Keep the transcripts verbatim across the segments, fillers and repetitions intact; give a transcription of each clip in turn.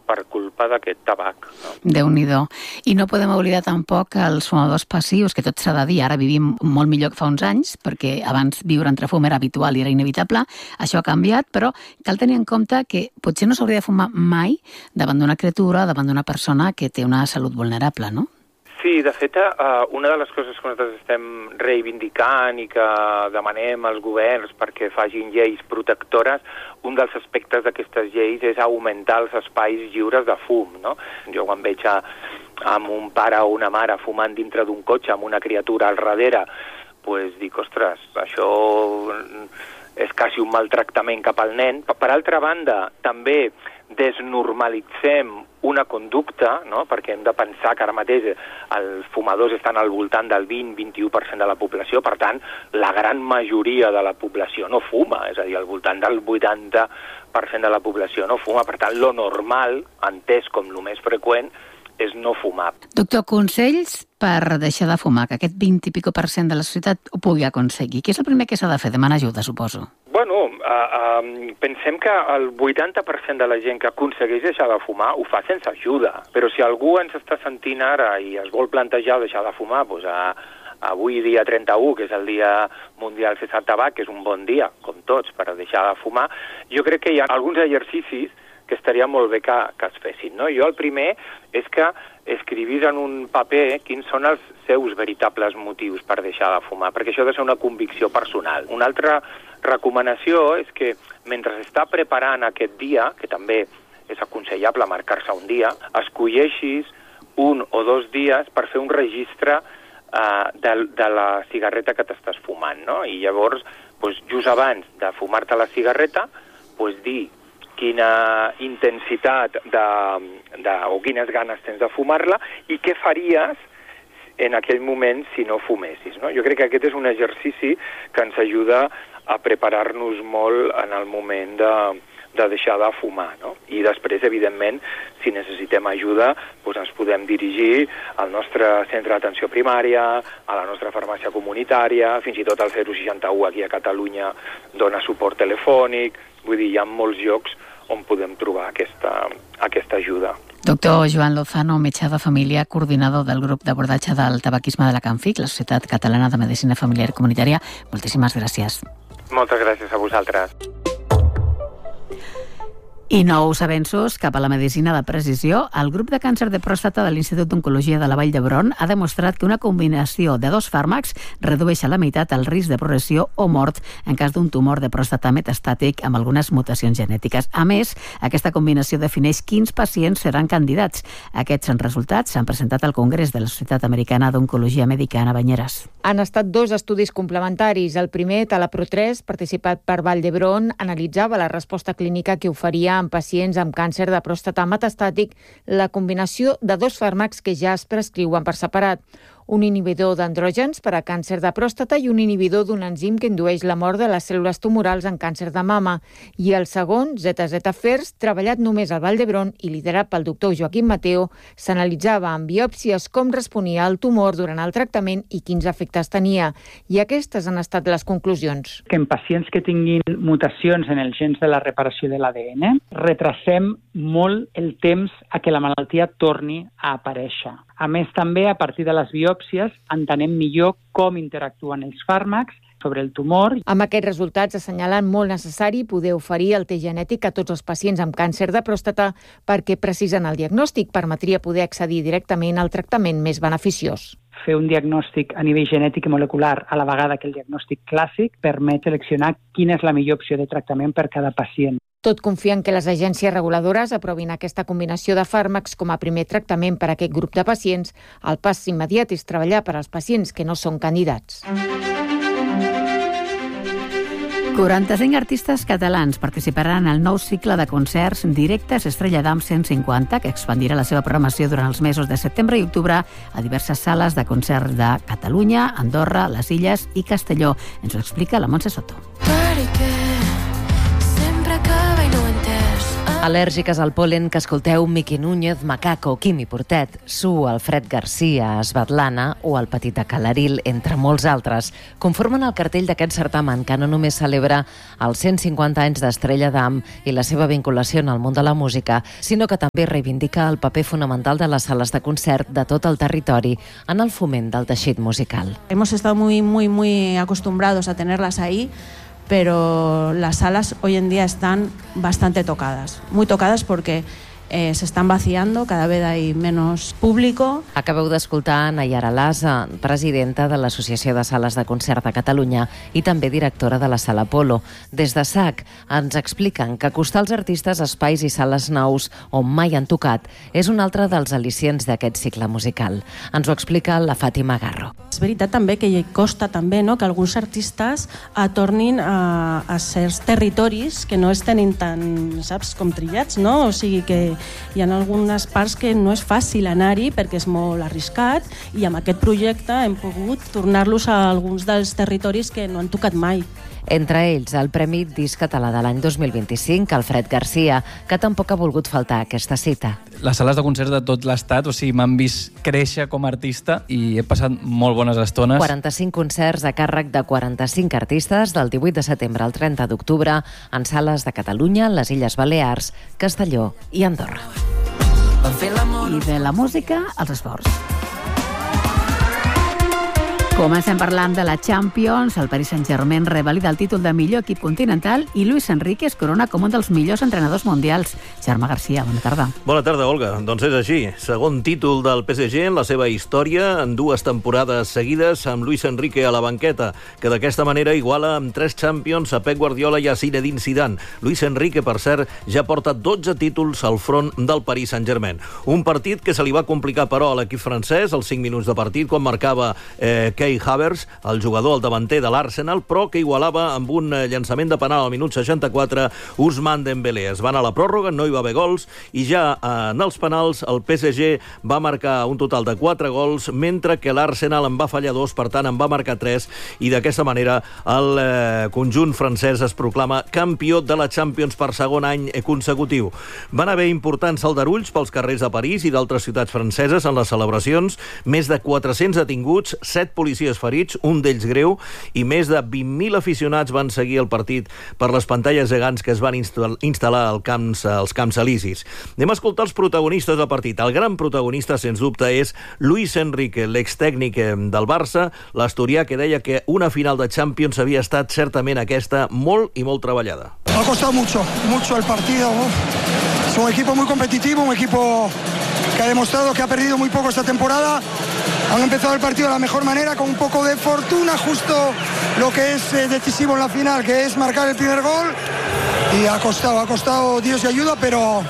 per culpa d'aquest tabac. No? Déu-n'hi-do. I no podem oblidar tampoc els fumadors passius, que tot s'ha de dir, ara vivim molt millor que fa uns anys, perquè abans viure entre fum era habitual i era inevitable, això ha canviat, però cal tenir en compte que potser no s'hauria de fumar mai davant d'una criatura, davant d'una persona que té una salut vulnerable, no? Sí, de fet, uh, una de les coses que nosaltres estem reivindicant i que demanem als governs perquè facin lleis protectores, un dels aspectes d'aquestes lleis és augmentar els espais lliures de fum, no? Jo quan veig a, amb un pare o una mare fumant dintre d'un cotxe amb una criatura al darrere, pues dic, ostres, això és quasi un maltractament cap al nen. Per altra banda, també desnormalitzem una conducta, no? Perquè hem de pensar que ara mateix els fumadors estan al voltant del vint a vint-i-u per cent de la població, per tant, la gran majoria de la població no fuma, és a dir, al voltant del vuitanta per cent de la població no fuma, per tant, lo normal, entès com lo més freqüent, és no fumar. Doctor, consells per deixar de fumar, que aquest vint i pico per cent de la societat ho pugui aconseguir. Què és el primer que s'ha de fer? Demanar ajuda, suposo. Bueno, uh, uh, pensem que el vuitanta per cent de la gent que aconsegueix deixar de fumar ho fa sense ajuda. Però si algú ens està sentint ara i es vol plantejar deixar de fumar, doncs a, avui dia trenta-u, que és el dia mundial sense tabac, que és un bon dia, com tots, per deixar de fumar, jo crec que hi ha alguns exercicis que estaria molt bé que, que es fessin, no? Jo el primer és que escrivís en un paper quins són els seus veritables motius per deixar de fumar, perquè això ha de ser una convicció personal. Una altra recomanació és que mentre s'està preparant aquest dia, que també és aconsellable marcar-se un dia, escolleixis un o dos dies per fer un registre uh, de, de la cigarreta que t'estàs fumant, no? I llavors, doncs, just abans de fumar-te la cigarreta, doncs, dir quina intensitat de, de, o quines ganes tens de fumar-la i què faries en aquell moment si no fumessis, no? Jo crec que aquest és un exercici que ens ajuda a preparar-nos molt en el moment de, de deixar de fumar, no? I després, evidentment, si necessitem ajuda, doncs ens podem dirigir al nostre centre d'atenció primària, a la nostra farmàcia comunitària, fins i tot al zero seixanta-u aquí a Catalunya dona suport telefònic, vull dir, hi ha molts llocs on podem trobar aquesta, aquesta ajuda. Doctor Joan Lozano, metge de família, coordinador del grup d'abordatge del tabaquisme de la CANFIC, la Societat Catalana de Medicina Familiar i Comunitària, moltíssimes gràcies. Moltes gràcies a vosaltres. I nous avenços cap a la medicina de precisió. El grup de càncer de pròstata de l'Institut d'Oncologia de la Vall d'Hebron ha demostrat que una combinació de dos fàrmacs redueix a la meitat el risc de progressió o mort en cas d'un tumor de pròstata metastàtic amb algunes mutacions genètiques. A més, aquesta combinació defineix quins pacients seran candidats. Aquests resultats s'han presentat al Congrés de la Societat Americana d'Oncologia Mèdica a Banyeres. Han estat dos estudis complementaris. El primer, Talapro tres, participat per Vall d'Hebron, analitzava la resposta clínica que oferia en pacients amb càncer de pròstata metastàtic la combinació de dos fàrmacs que ja es prescriuen per separat. Un inhibidor d'andrògens per a càncer de pròstata i un inhibidor d'un enzim que indueix la mort de les cèl·lules tumorals en càncer de mama. I el segon, Z Z First, treballat només al Vall d'Hebron i liderat pel doctor Joaquim Mateo, s'analitzava en biòpsies com responia el tumor durant el tractament i quins efectes tenia. I aquestes han estat les conclusions. Que en pacients que tinguin mutacions en els gens de la reparació de l'A D N, retrasem molt el temps a que la malaltia torni a aparèixer. A més, també, a partir de les biòpsies, entenem millor com interactuen els fàrmacs sobre el tumor. Amb aquests resultats assenyalen molt necessari poder oferir el test genètic a tots els pacients amb càncer de pròstata perquè, precisen el diagnòstic, permetria poder accedir directament al tractament més beneficiós. Fer un diagnòstic a nivell genètic i molecular a la vegada que el diagnòstic clàssic permet seleccionar quina és la millor opció de tractament per cada pacient. Tot confiant que les agències reguladores aprovin aquesta combinació de fàrmacs com a primer tractament per a aquest grup de pacients. El pas immediat és treballar per als pacients que no són candidats. quaranta-cinc artistes catalans participaran en el nou cicle de concerts directes Estrella Damm cent cinquanta, que expandirà la seva programació durant els mesos de setembre i octubre a diverses sales de concert de Catalunya, Andorra, les Illes i Castelló. Ens ho explica la Montse Soto. Perquè sempre acaba i no ho he entès. Al·lèrgiques al polen, que escolteu Miqui Núñez, Macaco, Quimi Portet, Su, Alfred Garcia, Svetlana o el Petit de Calaril, entre molts altres, conformen el cartell d'aquest certamen que no només celebra els cent cinquanta anys d'Estrella Damm i la seva vinculació en el món de la música, sinó que també reivindica el paper fonamental de les sales de concert de tot el territori en el foment del teixit musical. Hemos estado muy, muy, muy acostumbrados a tenerlas ahí, pero las salas hoy en día están bastante tocadas, muy tocadas porque eh, se están vaciando, cada vez hay menos público. Acabeu d'escoltar Nayara Lasa, presidenta de l'Associació de Sales de Concert de Catalunya i també directora de la Sala Apolo. Des de S A C ens expliquen que acostar als artistes espais i sales nous on mai han tocat és un altre dels al·licients d'aquest cicle musical. Ens ho explica la Fàtima Garro. És veritat també que costa també, no?, que alguns artistes eh, tornin a, a certs territoris que no estan tan, saps, com trillats, no? O sigui que hi ha algunes parts que no és fàcil anar-hi perquè és molt arriscat i amb aquest projecte hem pogut tornar-los a alguns dels territoris que no han tocat mai. Entre ells, el Premi Disc Català de l'any dos mil vint-i-cinc, Alfred Garcia, que tampoc ha volgut faltar aquesta cita. Les sales de concerts de tot l'estat, o sigui, m'han vist créixer com a artista i he passat molt bones estones. quaranta-cinc concerts a càrrec de quaranta-cinc artistes del divuit de setembre al trenta d'octubre en sales de Catalunya, les Illes Balears, Castelló i Andorra. I de la música als esports. Comencem parlant de la Champions. El Paris Saint-Germain revalida el títol de millor equip continental i Luis Enrique es corona com un dels millors entrenadors mundials. Germà Garcia, bona tarda. Bona tarda, Olga. Doncs és així. Segon títol del P S G en la seva història en dues temporades seguides amb Luis Enrique a la banqueta, que d'aquesta manera iguala amb tres Champions a Pep Guardiola i a Zinedine Zidane. Luis Enrique, per cert, ja porta dotze títols al front del Paris Saint-Germain. Un partit que se li va complicar, però, a l'equip francès, als cinc minuts de partit, quan marcava eh, Kai Havertz, el jugador, el davanter de l'Arsenal, però que igualava amb un llançament de penal al minut seixanta-quatre Ousmane Dembélé. Es van a la pròrroga, no hi va haver gols, i ja en els penals el P S G va marcar un total de quatre gols, mentre que l'Arsenal en va fallar dos, per tant en va marcar tres, i d'aquesta manera el eh, conjunt francès es proclama campió de la Champions per segon any consecutiu. Van haver importants aldarulls pels carrers de París i d'altres ciutats franceses en les celebracions, més de quatre-cents detinguts, set policies ferits, un d'ells greu, i més de vint mil aficionats van seguir el partit per les pantalles gegants que es van instal·lar als camps, als camps elisis. Anem a escoltar els protagonistes del partit. El gran protagonista, sens dubte, és Luis Enrique, l'extècnic del Barça, l'asturià, que deia que una final de Champions havia estat certament aquesta molt i molt treballada. Ha costado mucho, mucho el partido. Es un equipo muy competitivo, un equipo que ha demostrado que ha perdido muy poco esta temporada. Han empezado el partido de la mejor manera, con un poco de fortuna, justo lo que es eh, decisivo en la final, que es marcar el primer gol. Y ha costado, ha costado Dios y ayuda, pero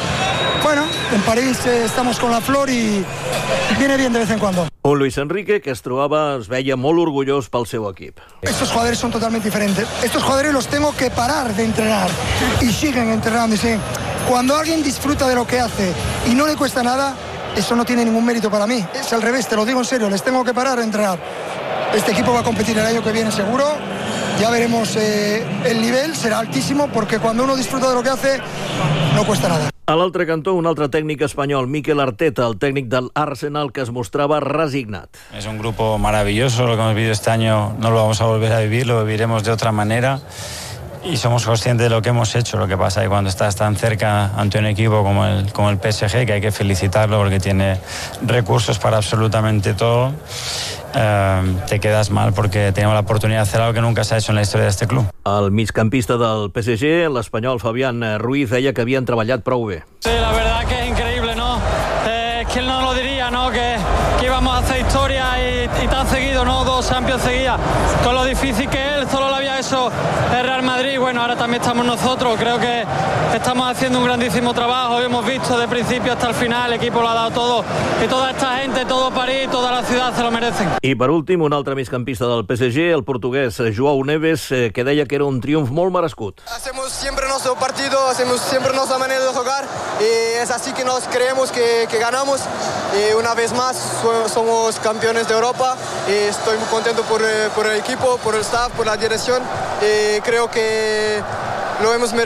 bueno, en París eh, estamos con la flor y viene bien de vez en cuando. Un Luis Enrique que es trobava, es veia molt orgullós pel seu equip. Estos jugadores son totalmente diferentes. Estos jugadores los tengo que parar de entrenar y siguen entrenando. Y siguen. Cuando alguien disfruta de lo que hace y no le cuesta nada, eso no tiene ningún mérito para mí. Es al revés, te lo digo en serio, les tengo que parar de entrenar. Este equipo va a competir el año que viene seguro. Ya veremos eh, el nivel, será altísimo, porque cuando uno disfruta de lo que hace, no cuesta nada. A l'altre cantó, un altre tècnic espanyol, Mikel Arteta, el tècnic del Arsenal, que es mostrava resignat. Es un grupo maravilloso, lo que hemos vivido este año no lo vamos a volver a vivir, lo viviremos de otra manera. Y somos conscientes de lo que hemos hecho. Lo que pasa es que cuando estás tan cerca ante un equipo como el, como el P S G, que hay que felicitarlo porque tiene recursos para absolutamente todo, eh, te quedas mal porque tenemos la oportunidad de hacer algo que nunca se ha hecho en la historia de este club. El migcampista del P S G, l'espanyol Fabián Ruiz, deia que havien treballat prou bé. Sí, la verdad que es increíble, ¿no? Eh, ¿Quién no lo diría, no? Que, que íbamos a hacer historia y, y tan seguido, ¿no? Dos Champions seguidas. Con lo difícil que él solo lo había hecho el Real Madrid, bueno, ahora también estamos nosotros. Creo que estamos haciendo un grandísimo trabajo. Hemos visto de principio hasta el final, el equipo lo ha dado todo. Y toda esta gente, todo París, toda la ciudad se lo merecen. I per últim, un altre migcampista del P S G, el portuguès João Neves, eh, que deia que era un triomf molt merescut. Hacemos siempre nuestro partido, hacemos siempre nuestra manera de jugar y es así que nos creemos que, que ganamos. Y una vez más somos campeones de Europa y estoy muy contento por, por el equipo, por el staff, por la dirección y creo que lo hemos merecido.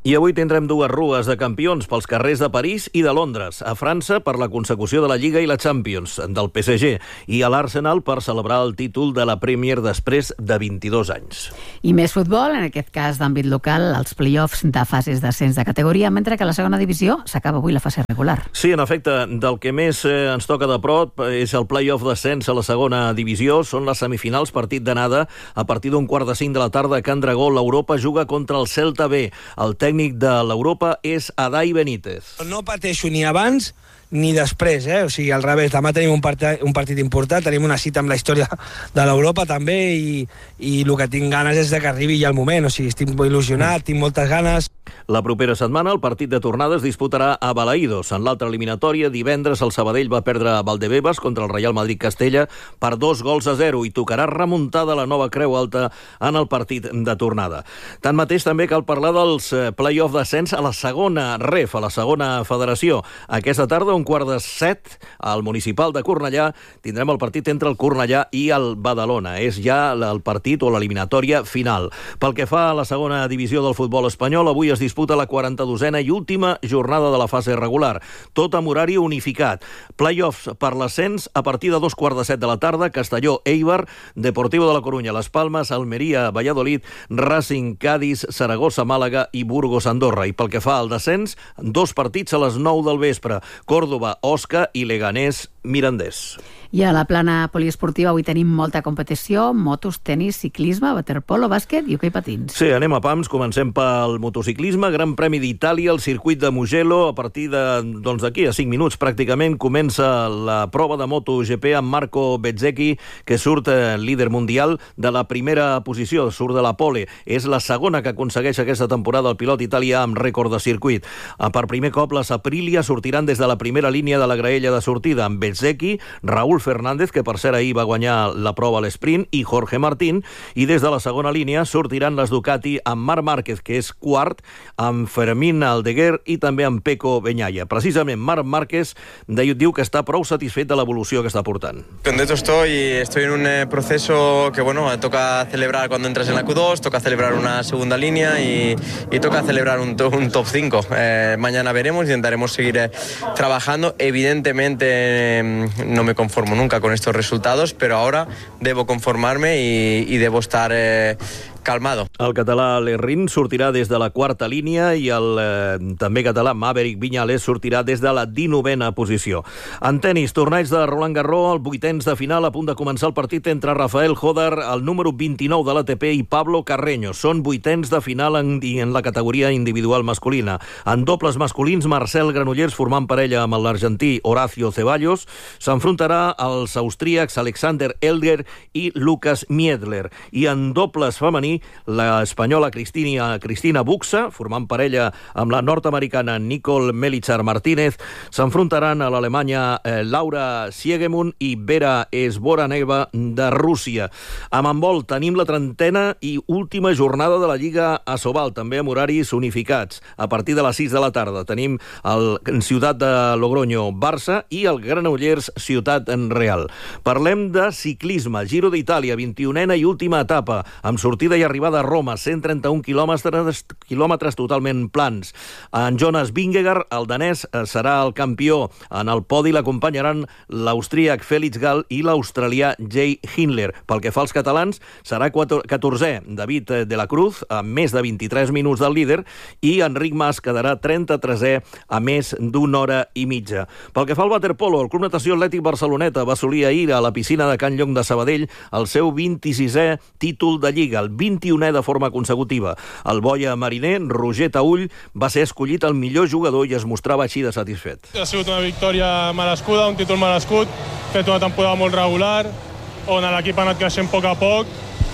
I avui tindrem dues rues de campions pels carrers de París i de Londres. A França per la consecució de la Lliga i la Champions del P S G i a l'Arsenal per celebrar el títol de la Premier després de vint-i-dos anys. I més futbol, en aquest cas d'àmbit local, els play-offs de fases d'ascens de categoria, mentre que a la segona divisió s'acaba avui la fase regular. Sí, en efecte, del que més eh, ens toca de prop és el play-off d'ascens a la segona divisió. Són les semifinals, partit d'anada a partir d'un quart de cinc de la tarda a Can Dragó. L'Europa juga contra el Celta B. El tècnic de l'Europa és Adai Benítez. No pateixo ni abans ni després, eh? O sigui, al revés, demà tenim un partit, un partit important, tenim una cita amb la història de l'Europa també i, i el que tinc ganes és de que arribi ja el moment, o sigui, estic il·lusionat, tinc moltes ganes. La propera setmana el partit de tornada es disputarà a Balaïdos. En l'altra eliminatòria, divendres el Sabadell va perdre a Valdebebas contra el Real Madrid Castella per dos gols a zero i tocarà remuntada la nova Creu Alta en el partit de tornada. Tanmateix també cal parlar dels play-off d'ascens a la segona ref, a la segona federació. Aquesta tarda, un quart de set, al municipal de Cornellà, tindrem el partit entre el Cornellà i el Badalona. És ja el partit o l'eliminatòria final. Pel que fa a la segona divisió del futbol espanyol, avui es disputa la quaranta-dosena i última jornada de la fase regular, tot amb horari unificat. Play-offs per l'ascens a partir de dos quarts de set de la tarda, Castelló, Eibar, Deportivo de la Coruña, Las Palmas, Almeria, Valladolid, Racing, Cádiz, Saragossa, Màlaga i Burgos, Andorra. I pel que fa al descens, dos partits a les nou del vespre, Córdoba, Osca i Leganés, Mirandés. I a la plana poliesportiva avui tenim molta competició, motos, tenis, ciclisme, waterpolo, bàsquet i hoquei patins. Sí, anem a pams, comencem pel motociclisme, Gran Premi d'Itàlia, el circuit de Mugello, a partir de, doncs d'aquí a cinc minuts pràcticament comença la prova de MotoGP amb Marco Bezzecchi, que surt eh, líder mundial de la primera posició, surt de la pole. És la segona que aconsegueix aquesta temporada el pilot italià amb rècord de circuit. Per primer cop les Aprilia sortiran des de la primera línia de la graella de sortida amb Bezzecchi, Raúl Fernández, que per cert ahir va guanyar la prova a l'esprint, i Jorge Martín, i des de la segona línia sortiran les Ducati amb Marc Márquez, que és quart, amb Fermín Aldeguer i també amb Pecco Bagnaia. Precisament Marc Márquez diu que està prou satisfet de l'evolució que està portant. Contento estoy, estoy en un eh, proceso que, bueno, toca celebrar cuando entras en la Q dos, toca celebrar una segunda línea y, y toca celebrar un, to, un top cinco. Eh, mañana veremos, intentaremos seguir eh, trabajando. Evidentemente eh, no me conformo nunca con estos resultados, pero ahora debo conformarme y, y debo estar eh, calmado. El català Lerrin sortirà des de la quarta línia i el eh, també català Maverick Viñales sortirà des de la dinovena posició. En tenis, torneig de Roland Garros, el vuitens de final, a punt de començar el partit entre Rafael Hodar, el número vint-i-nou de l'A T P, i Pablo Carreño. Són vuitens de final en, en la categoria individual masculina. En dobles masculins, Marcel Granollers, formant parella amb l'argentí Horacio Ceballos, s'enfrontarà als austríacs Alexander Elger i Lucas Miedler. I en dobles femení, l'espanyola Cristina, Cristina Buxa, formant parella amb la nord-americana Nicole Melichar Martínez, s'enfrontaran a l'alemanya eh, Laura Siegemund i Vera Esboraneva de Rússia. A handbol tenim la trentena i última jornada de la Lliga Asobal, també amb horaris unificats. A partir de les sis de la tarda tenim el Ciutat de Logroño Barça i el Granollers Ciutat Real. Parlem de ciclisme, Giro d'Itàlia, vint-i-unena i última etapa, amb sortida i arribada a Roma, cent trenta-un quilòmetres, quilòmetres totalment plans. En Jonas Vingegaard, el danès, serà el campió. En el podi l'acompanyaran l'austríac Felix Gall i l'australià Jay Hindler. Pel que fa als catalans, serà catorzè David de la Cruz, amb més de vint-i-tres minuts del líder, i Enric Mas quedarà trenta-tresè a més d'una hora i mitja. Pel que fa al waterpolo, el Club Natació Atlètic Barceloneta va assolir ahir a la piscina de Can Llong de Sabadell el seu vint-i-sisè títol de Lliga, el vint-i-unè de forma consecutiva. El boia mariner, Roger Taüll, va ser escollit el millor jugador i es mostrava així de satisfet. Ha sigut una victòria merescuda, un títol merescut, fet una temporada molt regular, on l'equip ha anat creixent a poc a poc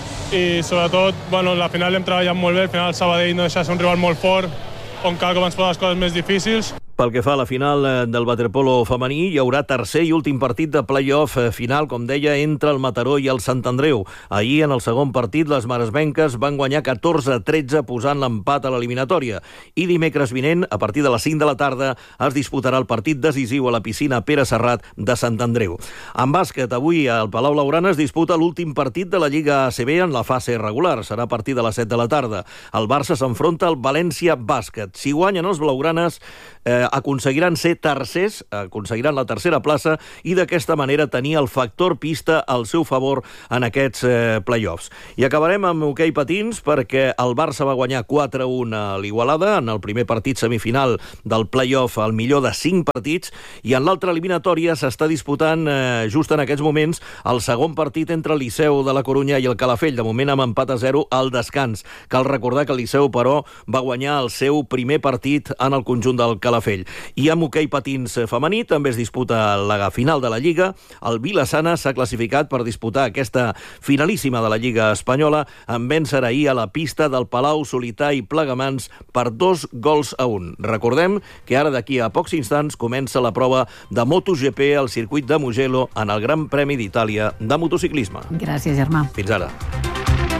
i sobretot, bueno, la final hem treballat molt bé, al final el Sabadell no deixa de ser un rival molt fort, on cada cop ens posa les coses més difícils. Pel que fa a la final del waterpolo femení, hi haurà tercer i últim partit de play-off final, com deia, entre el Mataró i el Sant Andreu. Ahir, en el segon partit, les maresmenques van guanyar catorze a tretze posant l'empat a l'eliminatòria. I dimecres vinent, a partir de les cinc de la tarda, es disputarà el partit decisiu a la piscina Pere Serrat de Sant Andreu. En bàsquet, avui al Palau Blaugrana es disputa l'últim partit de la Lliga A C B en la fase regular. Serà a partir de les set de la tarda. El Barça s'enfronta al València Bàsquet. Si guanyen els blaugranes, eh, aconseguiran ser tercers, aconseguiran la tercera plaça i d'aquesta manera tenir el factor pista al seu favor en aquests eh, play-offs. I acabarem amb hoquei patins perquè el Barça va guanyar quatre a un a l'Igualada en el primer partit semifinal del play-off, el millor de cinc partits, i en l'altra eliminatòria s'està disputant eh, just en aquests moments el segon partit entre el Liceu de la Corunya i el Calafell, de moment amb empat a zero al descans. Cal recordar que el Liceu, però, va guanyar el seu primer partit en el conjunt del Calafell. I amb hoquei patins femení també es disputa la final de la Lliga. El Vila-sana s'ha classificat per disputar aquesta finalíssima de la Lliga espanyola en vèncer ahir a la pista del Palau Solità i Plegamans per dos gols a un. Recordem que ara d'aquí a pocs instants comença la prova de MotoGP al circuit de Mugello en el Gran Premi d'Itàlia de motociclisme. Gràcies, Germà. Fins ara.